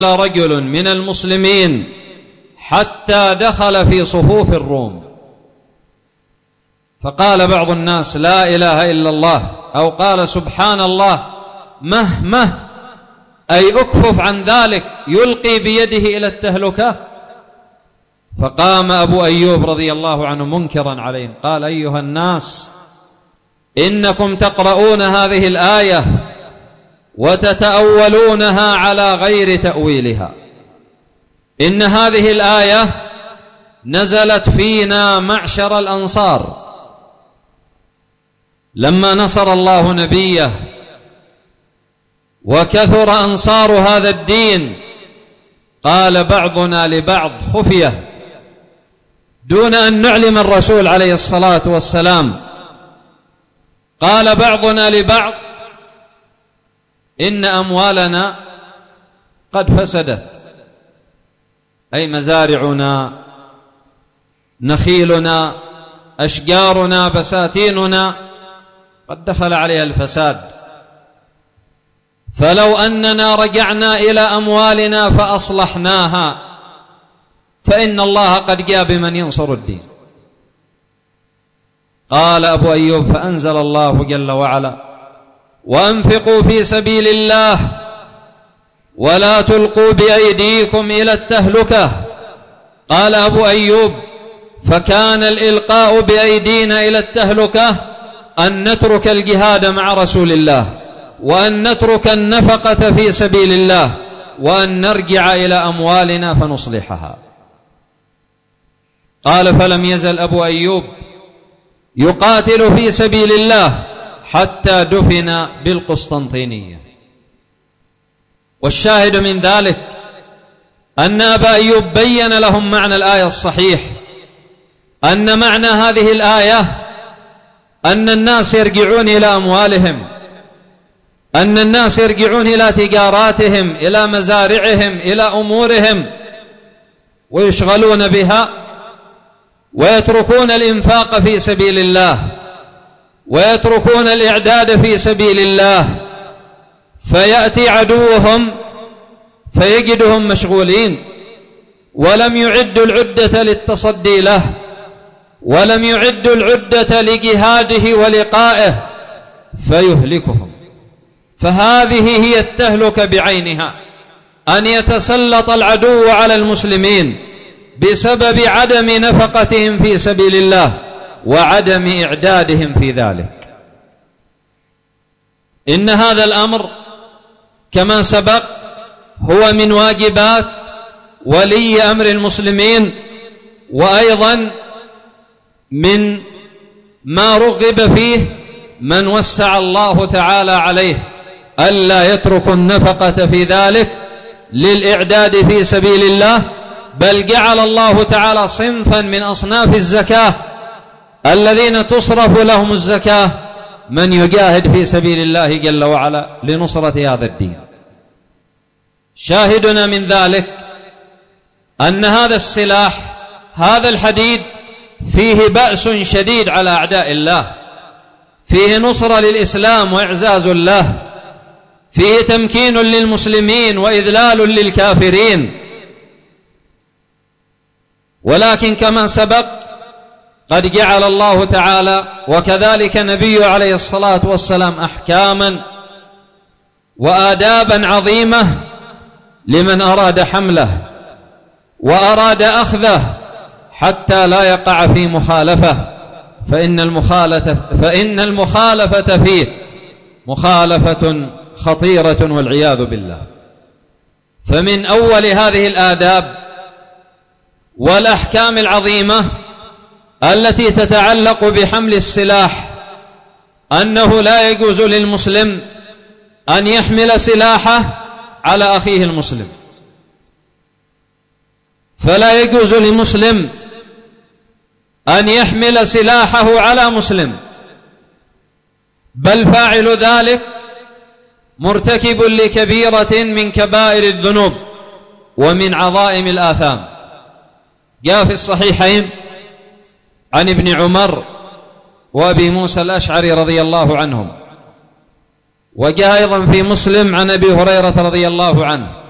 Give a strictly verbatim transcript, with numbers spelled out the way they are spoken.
رجل من المسلمين حتى دخل في صفوف الروم، فقال بعض الناس لا إله إلا الله، أو قال سبحان الله، مه مه، أي أكفف عن ذلك، يلقي بيده إلى التهلكة. فقام أبو أيوب رضي الله عنه منكرا عليهم، قال أيها الناس، إنكم تقرؤون هذه الآية وتتأولونها على غير تأويلها. إن هذه الآية نزلت فينا معشر الأنصار لما نصر الله نبيه وكثر أنصار هذا الدين، قال بعضنا لبعض خفية دون أن نعلم الرسول عليه الصلاة والسلام، قال بعضنا لبعض إن أموالنا قد فسدت، أي مزارعنا، نخيلنا، أشجارنا، بساتيننا قد دخل عليها الفساد، فلو أننا رجعنا إلى أموالنا فأصلحناها فإن الله قد جاء بمن ينصر الدين. قال أبو أيوب فأنزل الله جل وعلا وأنفقوا في سبيل الله ولا تلقوا بأيديكم إلى التهلكة. قال أبو أيوب فكان الإلقاء بأيدينا إلى التهلكة أن نترك الجهاد مع رسول الله، وأن نترك النفقة في سبيل الله، وأن نرجع إلى أموالنا فنصلحها. قال فلم يزل أبو أيوب يقاتل في سبيل الله حتى دفن بالقسطنطينية. والشاهد من ذلك أن أبا أيوب بين لهم معنى الآية الصحيح، أن معنى هذه الآية أن الناس يرجعون إلى أموالهم، أن الناس يرجعون إلى تجاراتهم، إلى مزارعهم، إلى أمورهم، ويشغلون بها، ويتركون الإنفاق في سبيل الله، ويتركون الإعداد في سبيل الله، فيأتي عدوهم فيجدهم مشغولين، ولم يعدوا العدة للتصدي له، ولم يعدوا العدة لجهاده ولقائه، فيهلكهم. فهذه هي التهلكة بعينها، أن يتسلط العدو على المسلمين بسبب عدم نفقتهم في سبيل الله وعدم إعدادهم في ذلك. إن هذا الأمر كما سبق هو من واجبات ولي أمر المسلمين، وأيضا من ما رغب فيه من وسع الله تعالى عليه ألا يترك النفقة في ذلك للإعداد في سبيل الله، بل جعل الله تعالى صنفا من أصناف الزكاة الذين تصرف لهم الزكاة من يجاهد في سبيل الله جل وعلا لنصرة هذا الدين. شاهدنا من ذلك أن هذا السلاح، هذا الحديد، فيه بأس شديد على أعداء الله، فيه نصرة للإسلام وإعزاز له، فيه تمكين للمسلمين وإذلال للكافرين. ولكن كما سبق قد جعل الله تعالى وكذلك نبيه عليه الصلاة والسلام أحكاما وآدابا عظيمة لمن أراد حمله وأراد أخذه حتى لا يقع في مخالفة، فإن المخالفة, فإن المخالفة فيه مخالفة خطيرة والعياذ بالله. فمن أول هذه الآداب والأحكام العظيمة التي تتعلق بحمل السلاح أنه لا يجوز للمسلم أن يحمل سلاحه على أخيه المسلم، فلا يجوز للمسلم أن يحمل سلاحه على مسلم، بل فاعل ذلك مرتكب لكبيرة من كبائر الذنوب ومن عظائم الآثام. جاء في الصحيحين عن ابن عمر وأبي موسى الأشعري رضي الله عنهم، وجاء أيضا في مسلم عن أبي هريرة رضي الله عنه